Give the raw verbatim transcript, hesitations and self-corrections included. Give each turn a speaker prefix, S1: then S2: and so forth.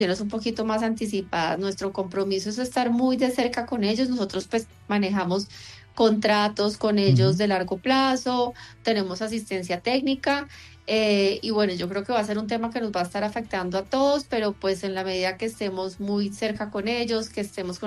S1: un poquito más anticipadas. Nuestro compromiso es estar muy de cerca con ellos. Nosotros pues manejamos contratos con ellos
S2: Ujú.
S1: de largo plazo, tenemos asistencia técnica eh, y bueno, yo creo que va a ser un tema que nos va a estar afectando a todos, pero pues en la medida que estemos muy cerca con ellos, que estemos con